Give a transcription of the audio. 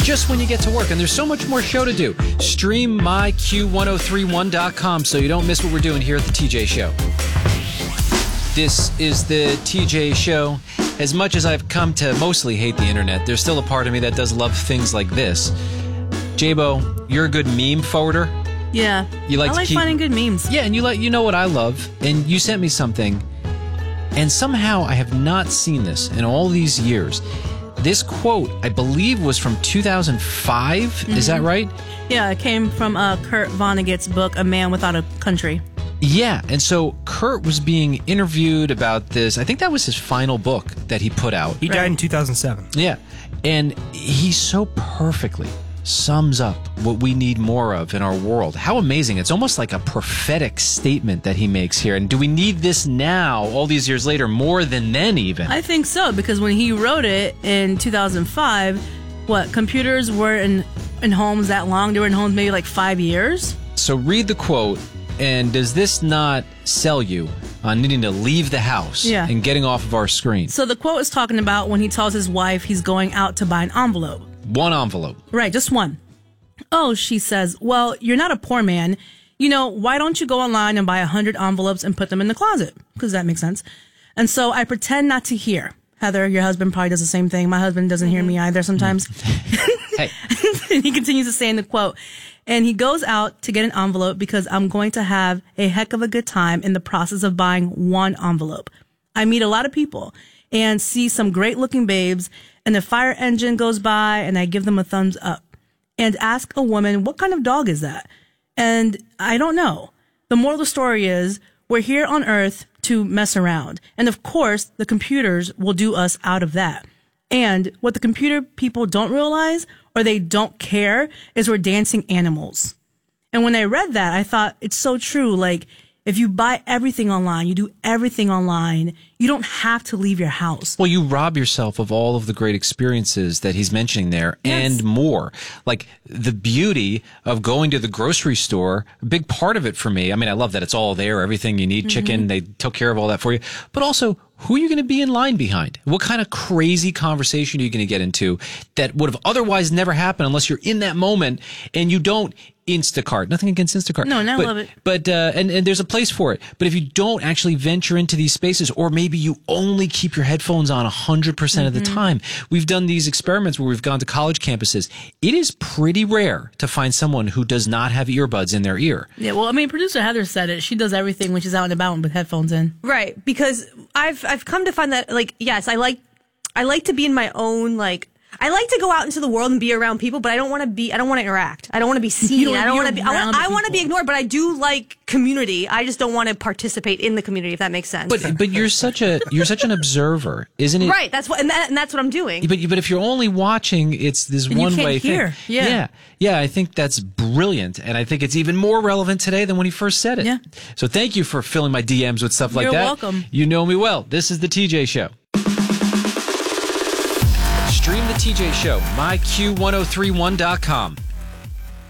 just when you get to work. And there's so much more show to do. Stream myq1031.com so you don't miss what we're doing here at the TJ Show. This is the TJ Show. As much as I've come to mostly hate the internet, there's still a part of me that does love things like this. J-Bo, you're a good meme forwarder. Yeah. I like finding good memes. Yeah, and you know what I love. And you sent me something. And somehow I have not seen this in all these years. This quote, I believe, was from 2005. Mm-hmm. Is that right? Yeah, it came from Kurt Vonnegut's book, A Man Without a Country. Yeah, and so Kurt was being interviewed about this. I think that was his final book that he put out. He died in 2007. Yeah, and he so perfectly sums up what we need more of in our world. How amazing. It's almost like a prophetic statement that he makes here. And do we need this now, all these years later, more than then even? I think so, because when he wrote it in 2005, computers were in homes that long? They were in homes maybe like 5 years? So read the quote, and does this not sell you on needing to leave the house and getting off of our screen? So the quote is talking about when he tells his wife he's going out to buy an envelope. One envelope. Right, just one. Oh, she says, well, you're not a poor man. Why don't you go online and buy 100 envelopes and put them in the closet? Because that makes sense. And so I pretend not to hear. Heather, your husband probably does the same thing. My husband doesn't hear me either sometimes. Hey. And he continues to say in the quote, and he goes out to get an envelope because I'm going to have a heck of a good time in the process of buying one envelope. I meet a lot of people and see some great looking babes, and the fire engine goes by and I give them a thumbs up and ask a woman, what kind of dog is that? And I don't know. The moral of the story is we're here on Earth to mess around. And of course, the computers will do us out of that. And what the computer people don't realize or they don't care is we're dancing animals. And when I read that, I thought it's so true. Like, if you buy everything online, you do everything online, you don't have to leave your house. Well, you rob yourself of all of the great experiences that he's mentioning there and more. Like the beauty of going to the grocery store, a big part of it for me. I mean, I love that it's all there, everything you need, chicken, they took care of all that for you. But also, who are you going to be in line behind? What kind of crazy conversation are you going to get into that would have otherwise never happened unless you're in that moment and you don't Instacart? Nothing against Instacart. No, I love it. But and there's a place for it. But if you don't actually venture into these spaces, or maybe you only keep your headphones on 100% of the time. We've done these experiments where we've gone to college campuses. It is pretty rare to find someone who does not have earbuds in their ear. Yeah, well, I mean, producer Heather said it. She does everything when she's out and about with headphones in. Right, because I've come to find that, like, yes, I like to be in my own, like, I like to go out into the world and be around people, but I don't want to interact. I don't want to be seen. I want to be ignored, but I do like community. I just don't want to participate in the community, if that makes sense. But you're such an observer, isn't it? Right. That's what, and that's what I'm doing. But if you're only watching, it's this one way thing. Yeah. I think that's brilliant, and I think it's even more relevant today than when he first said it. Yeah. So thank you for filling my DMs with stuff like that. You're welcome. You know me well. This is the TJ Show. Stream the TJ Show, myq1031.com.